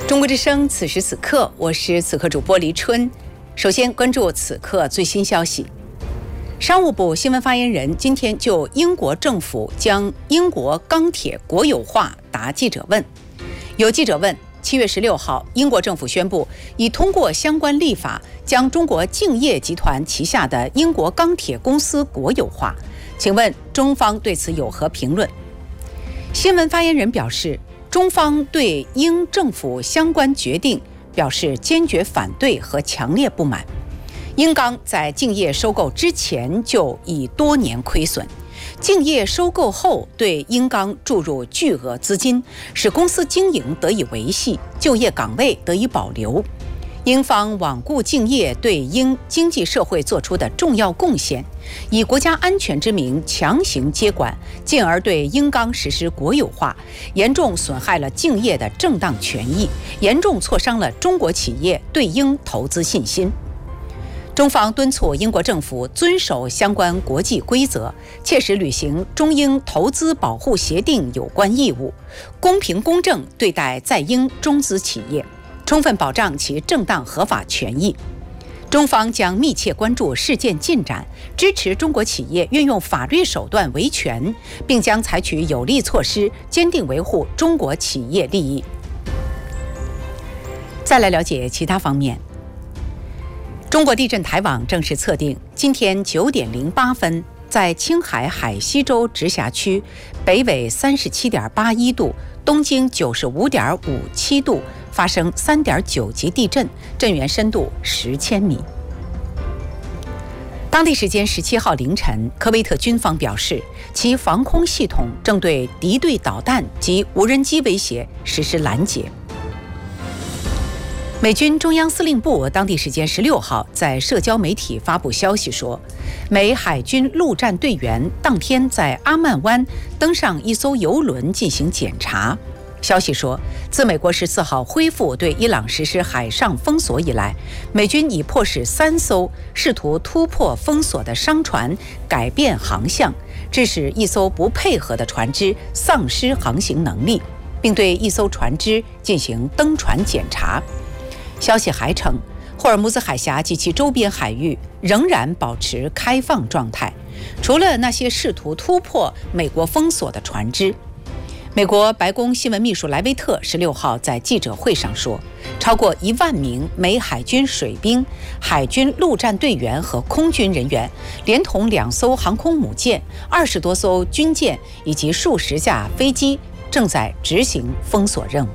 中国之声，此时此刻，我是此刻主播黎春。首先关注此刻最新消息。商务部新闻发言人今天就英国政府将英国钢铁国有化答记者问。有记者问，7月16号，英国政府宣布已通过相关立法，将中国敬业集团旗下的英国钢铁公司国有化。请问中方对此有何评论？新闻发言人表示，中方对英政府相关决定表示坚决反对和强烈不满。英钢在敬业收购之前就已多年亏损，敬业收购后对英钢注入巨额资金，使公司经营得以维系，就业岗位得以保留。英方罔顾敬业对英经济社会做出的重要贡献，以国家安全之名强行接管，进而对英钢实施国有化，严重损害了敬业的正当权益，严重挫伤了中国企业对英投资信心。中方敦促英国政府遵守相关国际规则，切实履行中英投资保护协定有关义务，公平公正对待在英中资企业，充分保障其正当合法权益。中方将密切关注事件进展，支持中国企业运用法律手段维权，并将采取有力措施，坚定维护中国企业利益。再来了解其他方面。中国地震台网正式测定，今天9点08分，在青海海西州直辖区，北纬37.81度，东经95.57度，发生3.9级地震，震源深度10千米。当地时间17号凌晨，科威特军方表示，其防空系统正对敌对导弹及无人机威胁实施拦截。美军中央司令部当地时间16号在社交媒体发布消息说，美海军陆战队员当天在阿曼湾登上一艘油轮进行检查。消息说，自美国14号恢复对伊朗实施海上封锁以来，美军已迫使3艘试图突破封锁的商船改变航向，致使一艘不配合的船只丧失航行能力，并对一艘船只进行登船检查。消息还称，霍尔木兹海峡及其周边海域仍然保持开放状态，除了那些试图突破美国封锁的船只。美国白宫新闻秘书莱维特16号在记者会上说，超过1万名美海军水兵、海军陆战队员和空军人员，连同2艘航空母舰、20多艘军舰以及数十架飞机，正在执行封锁任务。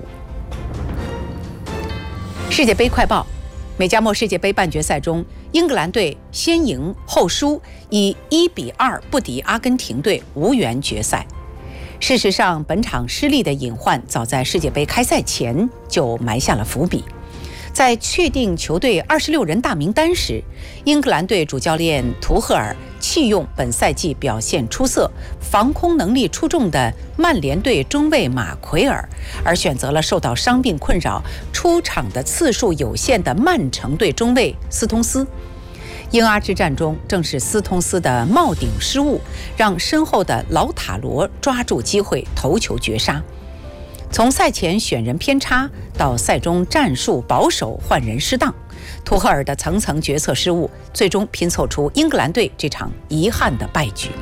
世界杯快报：美加墨世界杯半决赛中，英格兰队先赢后输，以1-2不敌阿根廷队，无缘决赛。事实上，本场失利的隐患早在世界杯开赛前就埋下了伏笔。在确定球队26人大名单时，英格兰队主教练图赫尔弃用本赛季表现出色、防空能力出众的曼联队中卫马奎尔，而选择了受到伤病困扰、出场的次数有限的曼城队中卫斯通斯。英阿之战中，正是斯通斯的帽顶失误，让身后的老塔罗抓住机会头球绝杀。从赛前选人偏差到赛中战术保守换人失当，图赫尔的层层决策失误，最终拼凑出英格兰队这场遗憾的败局。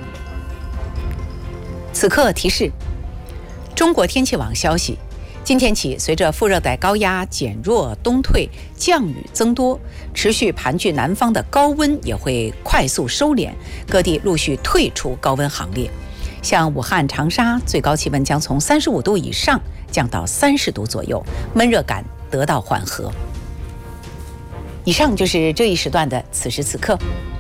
此刻提示：中国天气网消息，今天起，随着副热带高压减弱东退，降雨增多，持续盘踞南方的高温也会快速收敛，各地陆续退出高温行列。像武汉、长沙，最高气温将从35度以上降到30度左右，闷热感得到缓和。以上就是这一时段的此时此刻。